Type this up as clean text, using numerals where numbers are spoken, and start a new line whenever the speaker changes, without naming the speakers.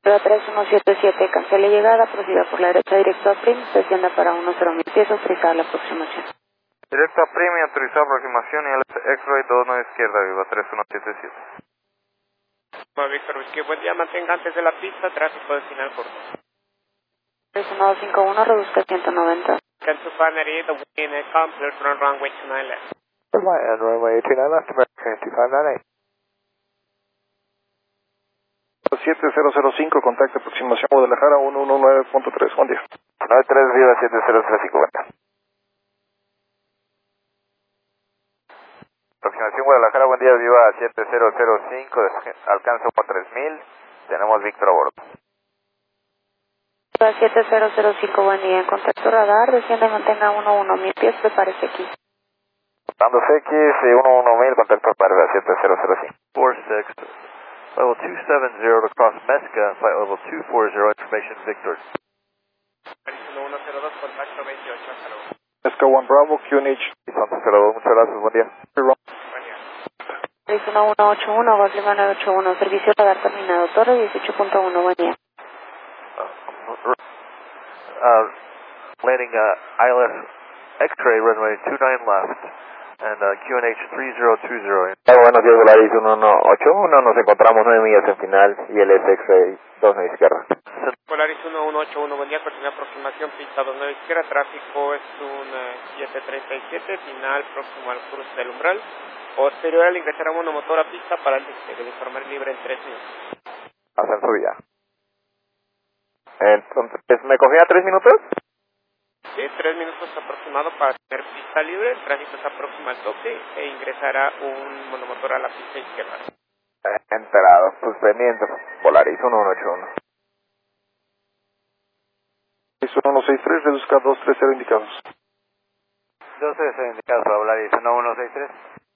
Prueba 3177, cancele llegada, proceda por la derecha directo a PRIM, descienda para 10.000 pies, autorizada la aproximación.
Directo a PRIM y autorizada aproximación y al X-Ray 29 izquierda, viva 3177.
Víctor Whisky, buen día, mantenga antes de la pista, tráfico de final corto.
1251, reduzca 190.
10 to Finery, the wind is complete, run runway 29 left.
Runway 29 left, American 2598.
7005, contacto aproximación Guadalajara 119.3, buen día.
93 viva 7035, cuenta. Aproximación Guadalajara, buen día, viva 7005, alcanzo por 3000, tenemos Víctor a bordo.
7005, buen día, en contacto radar, desciende y mantenga 11.000 pies, prepárese aquí.
Dando X, 11000, contacto para 7005.
46, level 270 to cross Mesca, flight level 240, information Victor.
102, contacto 28, hasta luego.
Esca 1 Bravo, QNH.
Horizonte 02, muchas gracias, buen día.
Buen día.
1181, Goslima 981, servicio radar terminado, Torre 18.1, buen día.
Landing ILS X-ray runway 29 left and QNH 3020.
Buenos días, Volaris 1181, nos encontramos 9 millas en final y el X-Ray 29 izquierda.
Polaris 1181, buen día, continúa aproximación, pista 29 izquierda, tráfico es un 737, final próximo al cruce del umbral. Posterior al ingresar a monomotor a pista para el despegue, de informar libre en 3 minutos.
Ascenso vía. Entonces, ¿me cogía 3 minutos?
Sí, 3 minutos aproximado para tener pista libre, el tráfico se aproxima al toque e ingresará un monomotor a la pista izquierda.
Enterado, suspendiendo. Volaris 1181.
1163, reduzca 230 indicados.
230 indicados para Volaris 1163.